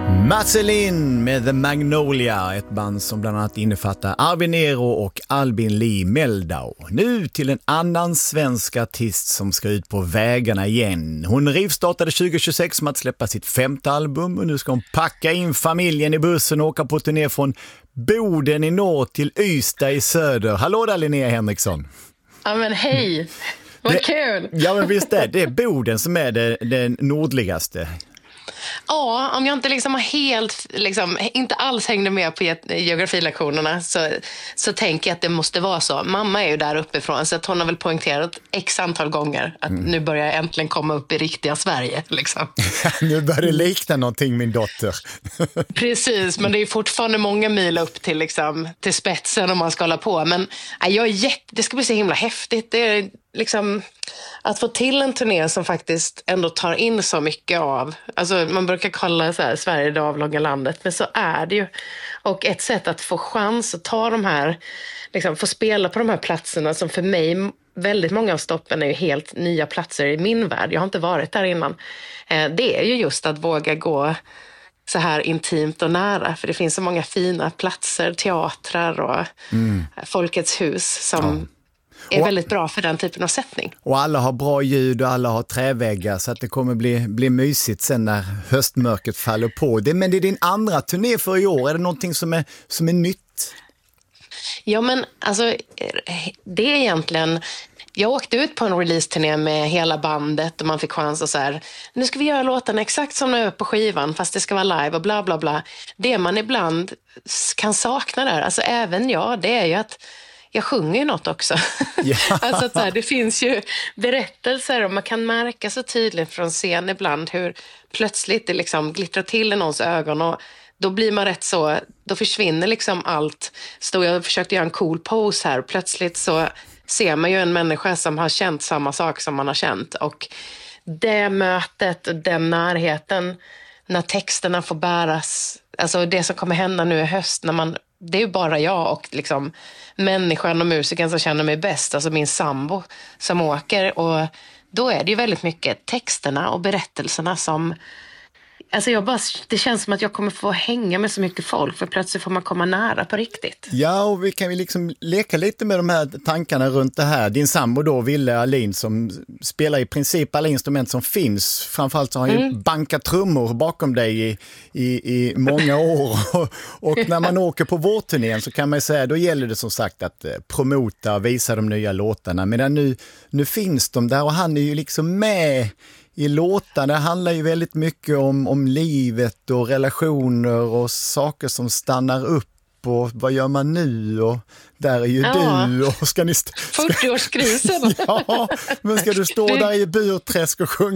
Marceline med The Magnolia, ett band som bland annat innefattar Arvin Nero och Albin Lee Meldau. Nu till en annan svensk artist som ska ut på vägarna igen. Hon rivstartade 2026 med att släppa sitt 5:e album och nu ska hon packa in familjen i bussen och åka på turné från Boden i norr till Ystad i söder. Hallå där Linnea Henriksson. Ja men hej, vad kul! Ja men visst det är Boden som är det nordligaste. Ja, om jag inte liksom har helt, inte alls hängde med på geografilektionerna så tänker jag att det måste vara så. Mamma är ju där uppifrån så att hon har väl poängterat x antal gånger att nu börjar jag äntligen komma upp i riktiga Sverige. Liksom. Nu börjar det likna någonting min dotter. Precis, men det är fortfarande många mil upp till, till spetsen om man ska hålla på. Men det ska bli så himla häftigt. Det är att få till en turné som faktiskt ändå tar in så mycket av, alltså man brukar kalla så här, Sverige det avlånga landet, men så är det ju. Och ett sätt att få chans att ta de här, få spela på de här platserna som för mig, väldigt många av stoppen är ju helt nya platser i min värld. Jag har inte varit där innan. Det är ju just att våga gå så här intimt och nära, för det finns så många fina platser, teatrar och Folkets hus som är väldigt bra för den typen av sättning. Och alla har bra ljud och alla har träväggar så att det kommer bli mysigt sen när höstmörkret faller på. Men det är din andra turné för i år. Är det någonting som är nytt? Ja men alltså det är egentligen... Jag åkte ut på en release-turné med hela bandet och man fick chans att så här, nu ska vi göra låtarna exakt som de är på skivan fast det ska vara live och bla bla bla. Det man ibland kan sakna där, alltså även jag, det är ju att jag sjunger ju något också. Ja. Alltså att så här, det finns ju berättelser och man kan märka så tydligt från scen ibland hur plötsligt det glittrar till i någons ögon och då blir man rätt så, då försvinner allt. Jag försökte göra en cool pose här och plötsligt så ser man ju en människa som har känt samma sak som man har känt och det mötet och den närheten när texterna får bäras, alltså det som kommer hända nu i höst det är ju bara jag och människan och musiken som känner mig bäst, alltså min sambo som åker och då är det ju väldigt mycket texterna och berättelserna som det känns som att jag kommer få hänga med så mycket folk för plötsligt får man komma nära på riktigt. Ja, och vi kan ju leka lite med de här tankarna runt det här. Din sambo då, Ville Alin, som spelar i princip alla instrument som finns. Framförallt så har han ju bankat trummor bakom dig i många år. Och när man åker på vårturnén så kan man säga, då gäller det som sagt att promota och visa de nya låtarna. Medan nu finns de där och han är ju med i låtarna. Det handlar ju väldigt mycket om livet och relationer och saker som stannar upp och vad gör man nu och där är ju du och ska ni 40-årskrisen. Ja, men ska du stå där i Burträsk och sjunga